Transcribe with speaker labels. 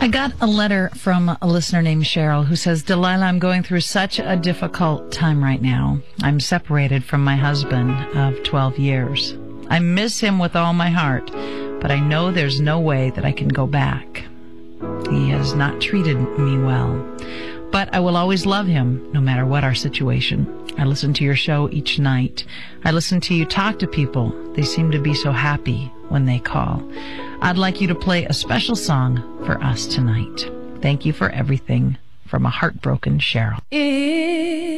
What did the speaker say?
Speaker 1: I got a letter from a listener named Cheryl who says, Delilah, I'm going through such a difficult time right now. I'm separated from my husband of 12 years. I miss him with all my heart, but I know there's no way that I can go back. He has not treated me well, but I will always love him no matter what our situation. I listen to your show each night. I listen to you talk to people. They seem to be so happy when they call. I'd like you to play a special song for us tonight. Thank you for everything. From a heartbroken Cheryl.